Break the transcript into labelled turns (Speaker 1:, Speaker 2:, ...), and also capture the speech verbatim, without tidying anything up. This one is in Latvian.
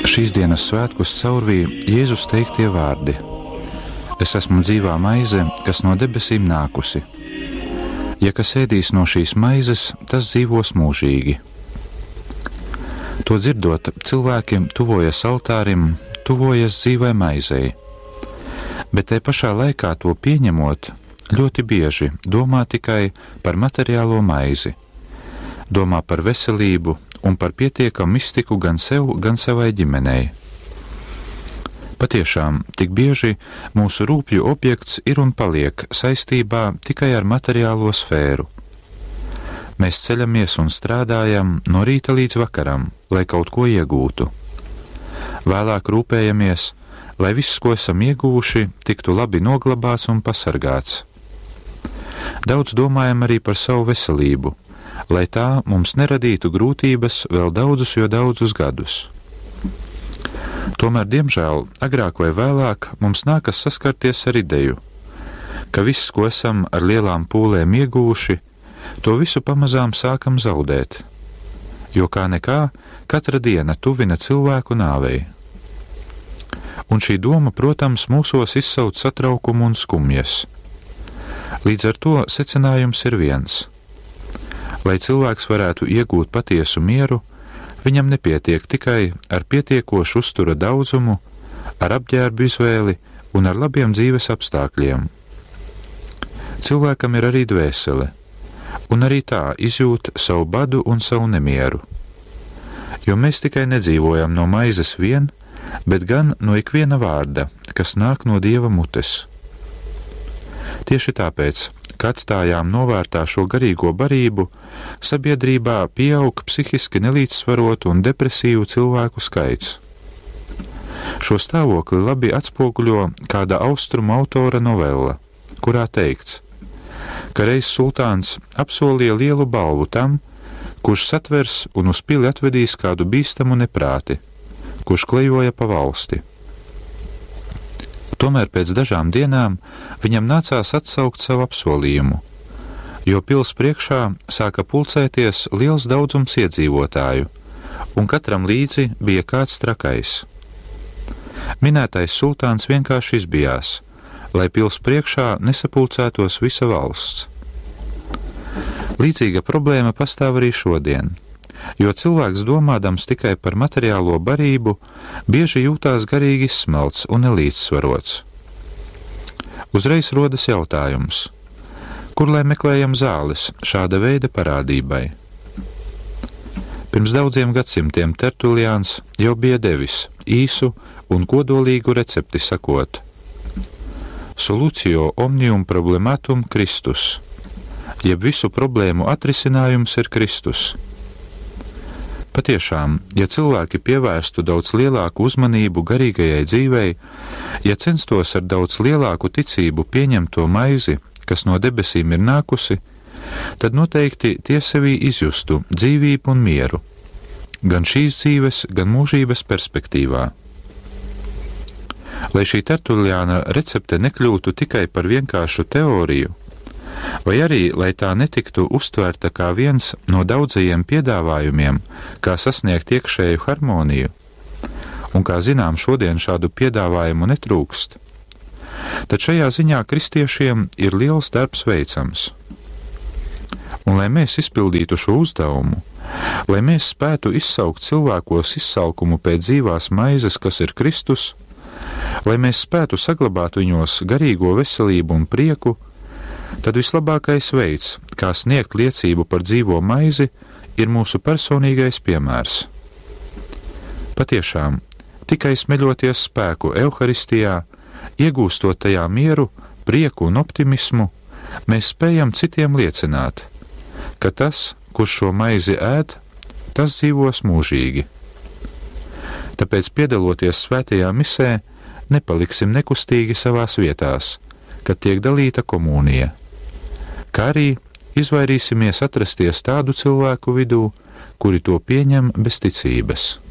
Speaker 1: Šīs dienas svētkus caurvīja Jēzus teiktie vārdi: Es esmu dzīvā maize, kas no debesīm nākusi. Ja kas ēdīs no šīs maizes, tas dzīvos mūžīgi. To dzirdot, cilvēkiem tuvojas altārim, tuvojas dzīvai maizei, bet te pašā laikā to pieņemot, ļoti bieži domā tikai par materiālo maizi, domā par veselību un par pietiekamu iztiku gan sev, gan savai ģimenei. Patiešām, tik bieži mūsu rūpju objekts ir un paliek saistībā tikai ar materiālo sfēru. Mēs ceļamies un strādājam no rīta līdz vakaram, lai kaut ko iegūtu. Vēlāk rūpējamies, lai viss, ko esam ieguvuši, tiktu labi noglabāts un pasargāts. Daudz domājam arī par savu veselību, lai tā mums neradītu grūtības vēl daudzus jo daudzus gadus. Tomēr, diemžēl, agrāk vai vēlāk mums nākas saskarties ar ideju, ka viss, ko esam ar lielām pūlēm ieguvuši, to visu pamazām sākam zaudēt, jo kā nekā katra diena tuvina cilvēku nāvei. Un šī doma, protams, mūsos izsauc satraukumu un skumjas. Līdz ar to secinājums ir viens. Lai cilvēks varētu iegūt patiesu mieru, viņam nepietiek tikai ar pietiekošu uztura daudzumu, ar apģērbu izvēli un ar labiem dzīves apstākļiem. Cilvēkam ir arī dvēsele, un arī tā izjūt savu badu un savu nemieru. Jo mēs tikai nedzīvojam no maizes vien, bet gan no ikviena vārda, kas nāk no Dieva mutes. Tieši tāpēc, kad atstājām novērtā šo garīgo barību, sabiedrībā pieaug psihiski nelīdzsvarotu un depresīvu cilvēku skaits. Šo stāvokli labi atspoguļo kāda austrumu autora novella, kurā teikts, ka reiz sultāns apsolīja lielu balvu tam, kurš satvers un uz pili atvedīs kādu bīstamu neprāti, kurš klejoja pa valsti. Tomēr pēc dažām dienām viņam nācās atsaukt savu apsolījumu, jo pils priekšā sāka pulcēties liels daudzums iedzīvotāju, un katram līdzi bija kāds trakais. Minētais sultāns vienkārši izbijās, lai pils priekšā nesapulcētos visa valsts. Līdzīga problēma pastāv arī šodien, jo cilvēks, domādams tikai par materiālo barību, bieži jūtās garīgi izsmelts un nelīdzsvarots. Uzreiz rodas jautājums, kur lai meklējam zāles šāda veida parādībai? Pirms daudziem gadsimtiem Tertuliāns jau bija devis īsu un kodolīgu recepti sakot: Solutio omnium problematum Christus, jeb visu problēmu atrisinājums ir Kristus. Patiešām, ja cilvēki pievērstu daudz lielāku uzmanību garīgajai dzīvei, ja censtos ar daudz lielāku ticību pieņemt to maizi, kas no debesīm ir nākusi, tad noteikti tie sevī izjustu dzīvību un mieru, gan šīs dzīves, gan mūžības perspektīvā. Lai šī Tertuliāna recepte nekļūtu tikai par vienkāršu teoriju, vai arī, lai tā netiktu uztverta kā viens no daudzajiem piedāvājumiem, kā sasniegt iekšēju harmoniju, un kā zinām, šodien šādu piedāvājumu netrūkst, tad šajā ziņā kristiešiem ir liels darbs veicams. Un lai mēs izpildītu šo uzdevumu, lai mēs spētu izsaukt cilvēkos izsalkumu pēc dzīvās maizes, kas ir Kristus, lai mēs spētu saglabāt viņos garīgo veselību un prieku, tad vislabākais veids, kā sniegt liecību par dzīvo maizi, ir mūsu personīgais piemērs. Patiešām, tikai smeļoties spēku Euharistijā, iegūstot tajā mieru, prieku un optimismu, mēs spējam citiem liecināt, ka tas, kurš šo maizi ēd, tas dzīvos mūžīgi. Tāpēc, piedaloties svētajā misē, nepaliksim nekustīgi savās vietās, kad tiek dalīta komunija, kā arī izvairīsimies atrasties tādu cilvēku vidū, kuri to pieņem bez ticības.